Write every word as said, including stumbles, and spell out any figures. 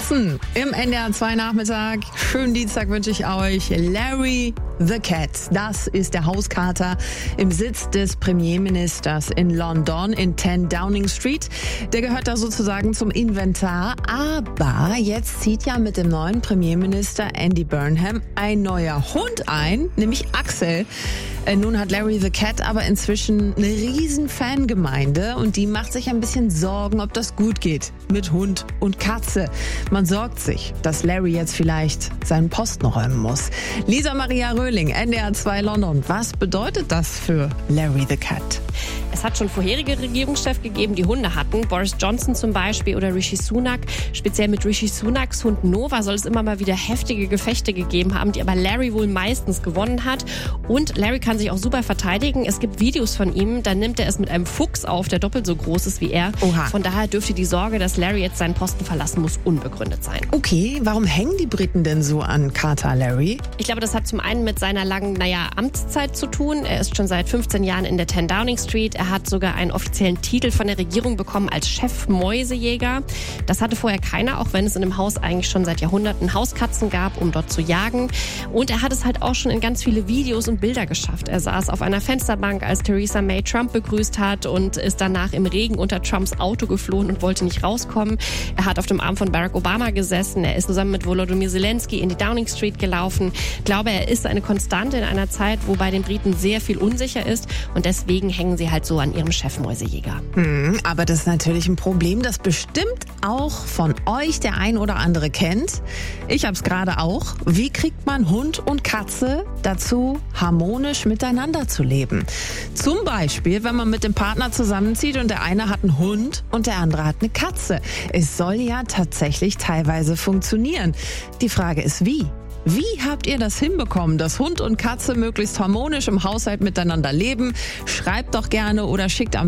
Katzen im N D R zwei Nachmittag. Schönen Dienstag wünsche ich euch. Larry the Cat, das ist der Hauskater im Sitz des Premierministers in London in zehn Downing Street. Der gehört da sozusagen zum Inventar. Aber jetzt zieht ja mit dem neuen Premierminister Andy Burnham ein neuer Hund ein, nämlich Axel. Nun hat Larry the Cat aber inzwischen eine riesen Fangemeinde und die macht sich ein bisschen Sorgen, ob das gut geht mit Hund und Katze. Man sorgt sich, dass Larry jetzt vielleicht seinen Posten räumen muss. Lisa Maria Röhling, N D R zwei London. Was bedeutet das für Larry the Cat? Es hat schon vorherige Regierungschefs gegeben, die Hunde hatten. Boris Johnson zum Beispiel oder Rishi Sunak. Speziell mit Rishi Sunaks Hund Nova soll es immer mal wieder heftige Gefechte gegeben haben, die aber Larry wohl meistens gewonnen hat. Und Larry kann sich auch super verteidigen. Es gibt Videos von ihm, da nimmt er es mit einem Fuchs auf, der doppelt so groß ist wie er. Oha. Von daher dürfte die Sorge, dass Larry jetzt seinen Posten verlassen muss, unbegründet sein. Okay, warum hängen die Briten denn so an Kater Larry? Ich glaube, das hat zum einen mit seiner langen, naja, Amtszeit zu tun. Er ist schon seit fünfzehn Jahren in der zehn Downing Street. Er hat sogar einen offiziellen Titel von der Regierung bekommen als Chef-Mäusejäger. Das hatte vorher keiner, auch wenn es in dem Haus eigentlich schon seit Jahrhunderten Hauskatzen gab, um dort zu jagen. Und er hat es halt auch schon in ganz viele Videos und Bilder geschafft. Er saß auf einer Fensterbank, als Theresa May Trump begrüßt hat und ist danach im Regen unter Trumps Auto geflohen und wollte nicht rauskommen. Er hat auf dem Arm von Barack Obama gesessen. Er ist zusammen mit Volodymyr Zelensky in die Downing Street gelaufen. Ich glaube, er ist eine Konstante in einer Zeit, wo bei den Briten sehr viel unsicher ist und deswegen hängen sie halt so an ihrem Chefmäusejäger. Hm, aber das ist natürlich ein Problem, das bestimmt auch von euch der ein oder andere kennt. Ich hab's gerade auch. Wie kriegt man Hund und Katze dazu, harmonisch miteinander zu leben? Zum Beispiel, wenn man mit dem Partner zusammenzieht und der eine hat einen Hund und der andere hat eine Katze. Es soll ja tatsächlich teilweise funktionieren. Die Frage ist, wie? Wie habt ihr das hinbekommen, dass Hund und Katze möglichst harmonisch im Haushalt miteinander leben? Schreibt doch gerne oder schickt am